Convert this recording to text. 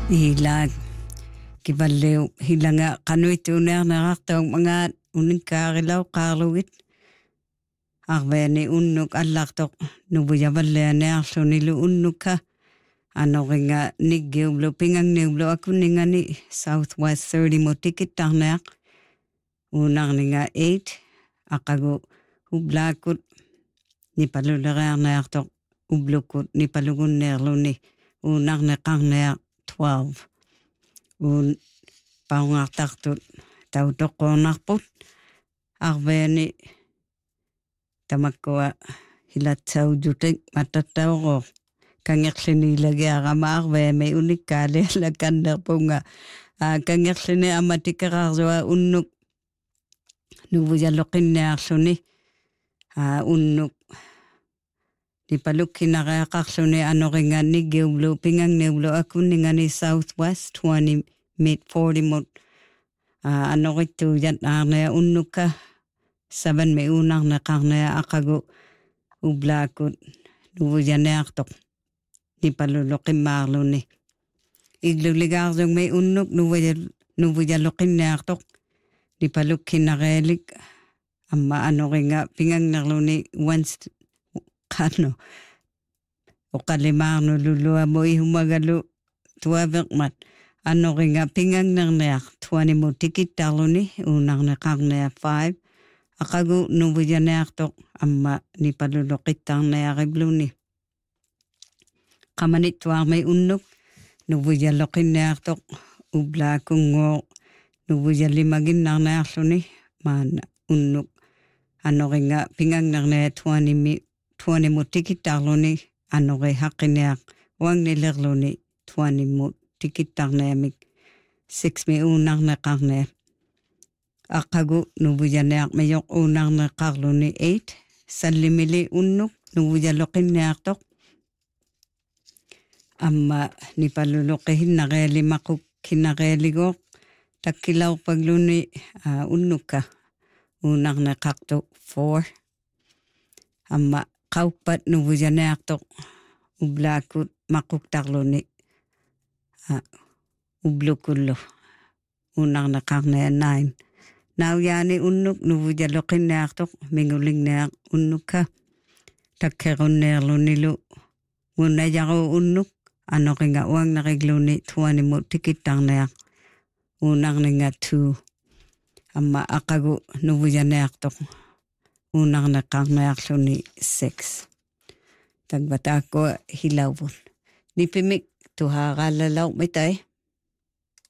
Ilag kibaleu hilanga qanuituunernerartaung mangaat uninkaarilau qaarlugit arveani unnuk allartoq nuvujavallianearlunilu unnukka anoringa niggiublu pingangniublu akuningani Southwest 30 motikittarneaq uunarninga 8 aqagu ublaakut nipalulerearneartoq ublukut nipalugunneerluni uunarneqarneaq 12 uun paungartartut tautoqqoonarput arveani tamakkua hilatsaujutik matattauroq kangerlinilagiarama arveami unikkaaliallakannerpunga kangerlini amatikeraarsua unnuk nuvujalloqinniarluni unnuk nipalukkinariaqarluni anoringa niggiublu pingangniublu akunningani Southwest 20 mid 40 mut anorittuujat aarnea unnukka 7 mi uunarneqarnea aqagu ublaakut nuvujaneartoq nipalulloqimmaarluni igluligaarlugmi unnuk nuvujalloqinniartoq nipalukkinarialik amma anoringa pingangnerluni once qanno uqalimaarnu luluamu ihumagalu tuaveqmat anoringa pingangnerneaq 20 mutikittarluni uunarneqarnea 5 aqagu nuvujaneartoq amma nipalulloqittarnearibluni qamanittuarmi unnuk nuvujalloqinniartoq ublaakunguuq nuvujallimaginnarnearluni maana unnuk anoringa pingangnernea 20 mutikittarluni anori haqqiniaq uangnilerluni 20 mutikittarneamik 6 mi uunarneqarnea aqagu nuvujaneaq miyoq uunarneqarluni 8 sallimili unnuk nuvujalloqinniartoq amma nipalulloqihinnarialimaquk kinarialigoq takkilaurpagluni unnukka uunarneqartu 4 amma qauppat nuvujaneartoq ublaakut maquktarluni ublukullu uunarneqarnea 9 nauyaani unnuk nuvujalloqinniartoq mingulingneaq unnukka takkerunneerlunilu unajaru unnuk anoringa uangnarigluni 20 mutikittarneaq uunarninga 2 amma aqagu nuvujaneartoq uunarneqarnearluni 6 tagbataakua hilauvun nipimik tuhaaraallalau mitai